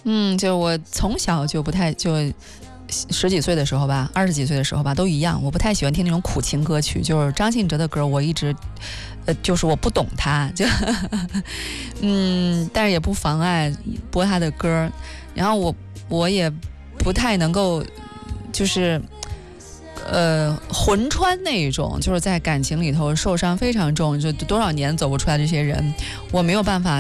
就我从小就不太十几岁的时候吧，20几岁的时候吧，都一样。我不太喜欢听那种苦情歌曲，就是张信哲的歌，我一直，就是我不懂他，就，但是也不妨碍播他的歌。然后我也不太能够，就是，魂穿那一种，就是在感情里头受伤非常重，就多少年走不出来这些人，我没有办法。